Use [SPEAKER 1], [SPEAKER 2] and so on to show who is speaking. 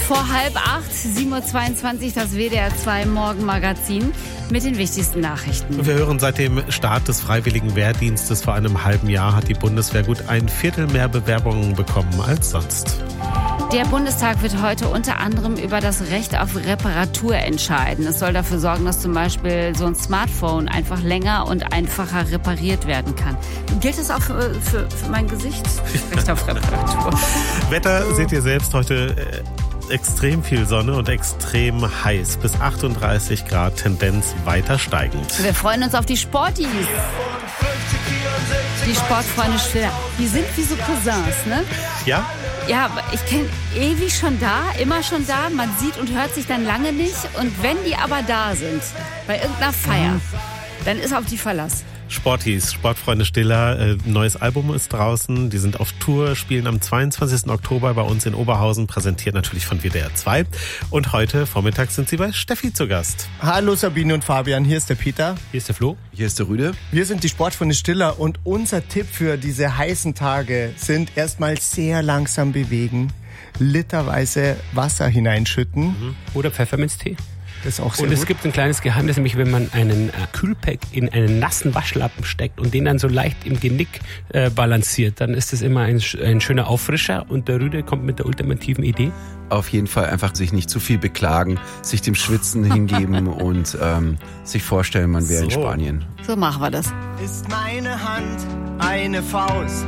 [SPEAKER 1] Vor 7:30, 7:22 Uhr, das WDR 2 Morgenmagazin mit den wichtigsten Nachrichten.
[SPEAKER 2] Wir hören, seit dem Start des Freiwilligen Wehrdienstes vor einem halben Jahr hat die Bundeswehr gut 1/4 mehr Bewerbungen bekommen als sonst.
[SPEAKER 1] Der Bundestag wird heute unter anderem über das Recht auf Reparatur entscheiden. Es soll dafür sorgen, dass zum Beispiel so ein Smartphone einfach länger und einfacher repariert werden kann. Gilt das auch für mein Gesicht? Recht auf Reparatur.
[SPEAKER 2] Wetter seht ihr selbst heute. Extrem viel Sonne und extrem heiß. Bis 38 Grad, Tendenz weiter steigend.
[SPEAKER 1] Wir freuen uns auf die Sportis. Die Sportfreunde Stiller. Die sind wie so Cousins, ne?
[SPEAKER 2] Ja?
[SPEAKER 1] Ja, ich kenne ewig schon da, immer schon da. Man sieht und hört sich dann lange nicht. Und wenn die aber da sind, bei irgendeiner Feier, dann ist auf die Verlass.
[SPEAKER 2] Sportis, Sportfreunde Stiller, neues Album ist draußen, die sind auf Tour, spielen am 22. Oktober bei uns in Oberhausen, präsentiert natürlich von WDR 2 und heute Vormittag sind sie bei Steffi zu Gast.
[SPEAKER 3] Hallo Sabine und Fabian, hier ist der Peter.
[SPEAKER 2] Hier ist der Flo.
[SPEAKER 4] Hier ist der Rüde.
[SPEAKER 3] Wir sind die Sportfreunde Stiller und unser Tipp für diese heißen Tage sind erstmal sehr langsam bewegen, literweise Wasser hineinschütten.
[SPEAKER 5] Oder Pfefferminztee.
[SPEAKER 3] Das ist auch sehr
[SPEAKER 5] Und es
[SPEAKER 3] gut.
[SPEAKER 5] gibt ein kleines Geheimnis, nämlich wenn man einen Kühlpack in einen nassen Waschlappen steckt und den dann so leicht im Genick balanciert, dann ist das immer ein schöner Auffrischer und der Rüde kommt mit der ultimativen Idee.
[SPEAKER 4] Auf jeden Fall einfach sich nicht zu viel beklagen, sich dem Schwitzen hingeben und sich vorstellen, man wäre in Spanien.
[SPEAKER 1] So machen wir das.
[SPEAKER 3] Ist meine Hand eine Faust,